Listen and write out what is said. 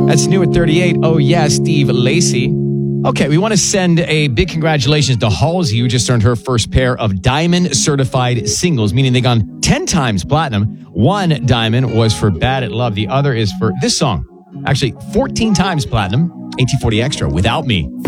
That's new at 38. Oh, yeah, Steve Lacy. Okay, we want to send a big congratulations to Halsey, who just earned her first pair of diamond certified singles, meaning they gone 10 times platinum. One diamond was for Bad at Love. The other is for this song. Actually, 14 times platinum, 1840 Extra, Without Me.